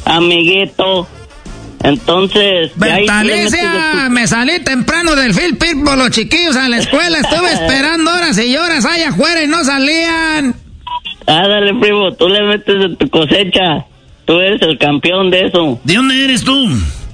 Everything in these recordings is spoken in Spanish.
amiguito. Entonces... Bertalicia, me salí temprano del field pit por los chiquillos a la escuela. Estuve esperando horas y horas allá afuera y no salían. Dale, primo, tú le metes en tu cosecha. Tú eres el campeón de eso. ¿De dónde eres tú?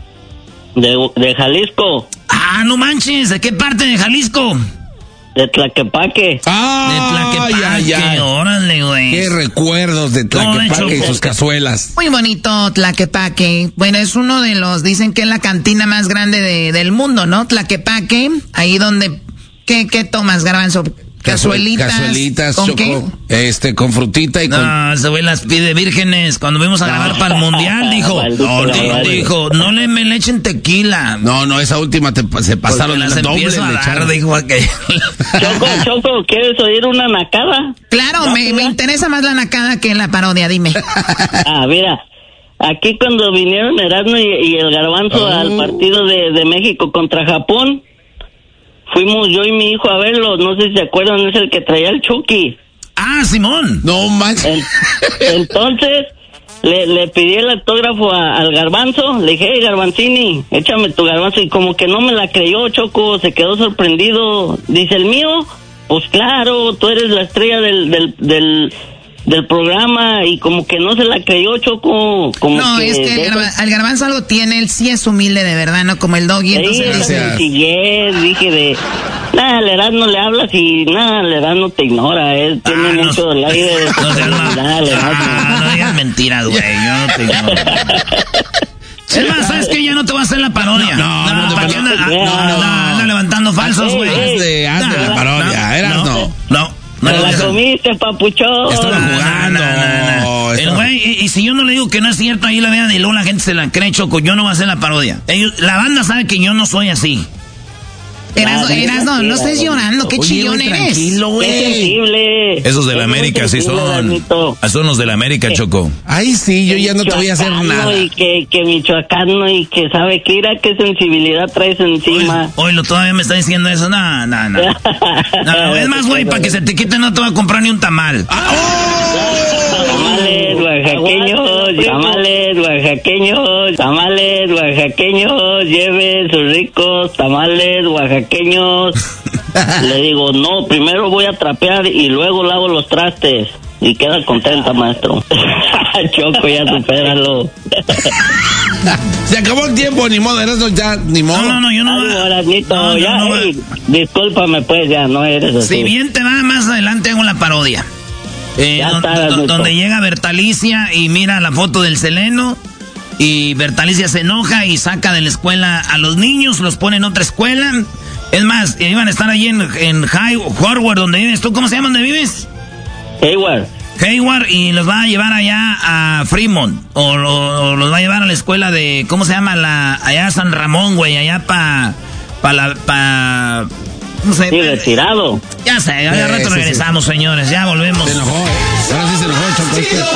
De Jalisco. Ah, no manches, ¿de qué parte de Jalisco? De Tlaquepaque. De Tlaquepaque, órale, güey. Qué recuerdos de Tlaquepaque y sus cazuelas. Muy bonito Tlaquepaque. Bueno, es uno de los, dicen que es la cantina más grande del mundo, ¿no? Tlaquepaque, ahí donde, ¿qué tomas, Garbanzo? Cazuelitas, ¿con Choco, qué? Con frutita y con... No, ese güey las pide vírgenes. Cuando fuimos a grabar para el mundial, dijo, no me le echen tequila. No, esa última se pasaron las empiezo a dar, dijo aquel. Choco, ¿quieres oír una nacada? Claro, me interesa más la nacada que la parodia, dime. Mira, aquí cuando vinieron Erasmo y el Garbanzo al partido de México contra Japón, fuimos yo y mi hijo a verlo, no sé si se acuerdan, es el que traía el Chucky. Ah, Simón. No manches. Entonces, le pedí el autógrafo al Garbanzo, le dije, hey, Garbanzini, échame tu Garbanzo, y como que no me la creyó, Choco, se quedó sorprendido. Dice, ¿el mío? Pues claro, tú eres la estrella del programa, y como que no se la creyó, Choco. No, es que el Garbanzo algo tiene, él sí es humilde de verdad, ¿no? Como el Doggy. Entonces dije de, nada, al Erasmo le hablas y nada, al Erasmo te ignora, él tiene mucho del aire. No digas mentiras, güey, yo no te ignoro. Es más, ¿sabes qué? Ya no te voy a hacer la parodia. No, ¿para qué anda levantando falsos, güey? Hazle la parodia, Erasmo. Me la comiste, papuchón. Estaba jugando. El güey, y si yo no le digo que no es cierto, ahí la vean y luego la gente se la cree, Choco, yo no voy a hacer la parodia. La banda sabe que yo no soy así. Erasmo, no estés llorando, qué chillón eres. Tranquilo, güey. Qué sensible. Esos de la América sí son. Son los de la América, Choco. Ay, sí, yo ya no te voy a hacer nada. Y que michoacano y que sabe que irá, qué sensibilidad traes encima. Oye, todavía me está diciendo eso. No. Es más, güey, para que se te quite no te va a comprar ni un tamal. Tamales oaxaqueños, lleve sus ricos tamales oaxaqueños. Le digo, no, primero voy a trapear y luego lavo los trastes. Y queda contenta, maestro. Choco, ya supéralo. Se acabó el tiempo, ni modo, Erasmo, ya, ni modo. No, yo no. Discúlpame, pues, ya no eres así. Si bien te va, más adelante hago la parodia. Donde llega Bertalicia y mira la foto del Seleno. Y Bertalicia se enoja y saca de la escuela a los niños, los pone en otra escuela. Es más, iban a estar allí en Hayward, donde vives tú. ¿Cómo se llama donde vives? Hayward, y los va a llevar allá a Fremont. O los va a llevar a la escuela de, ¿cómo se llama? Allá San Ramón, güey, allá no sé. Sí, retirado. Ya sé, ya rato regresamos, señores, ya volvemos. Se enojó, ahora sí se enojó, Choco.